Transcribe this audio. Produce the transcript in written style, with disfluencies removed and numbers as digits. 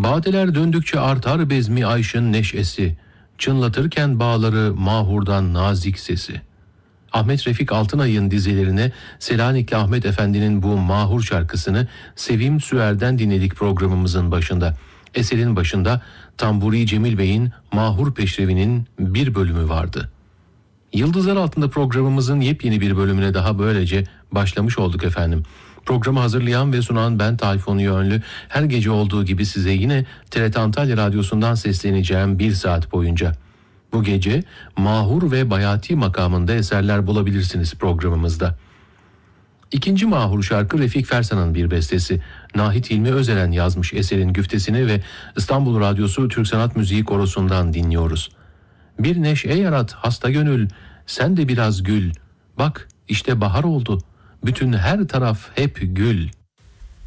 Badeler döndükçe artar bezmi ayşın neşesi, çınlatırken bağları mahurdan nazik sesi. Ahmet Refik Altınay'ın dizelerine Selanikli Ahmet Efendi'nin bu mahur şarkısını Sevim Süer'den dinledik programımızın başında. Eserin başında Tamburi Cemil Bey'in Mahur Peşrevi'nin bir bölümü vardı. Yıldızlar Altında programımızın yepyeni bir bölümüne daha böylece başlamış olduk efendim. Programı hazırlayan ve sunan ben Tayfun Yönlü. Her gece olduğu gibi size yine TRT Antalya Radyosu'ndan sesleneceğim 1 saat boyunca. Bu gece mahur ve bayati makamında eserler bulabilirsiniz programımızda. İkinci mahur şarkı Refik Fersan'ın bir bestesi. Nahit Hilmi Özeren yazmış eserin güftesini ve İstanbul Radyosu Türk Sanat Müziği Korosu'ndan dinliyoruz. Bir neşe yarat hasta gönül, sen de biraz gül. Bak işte bahar oldu, bütün her taraf hep gül.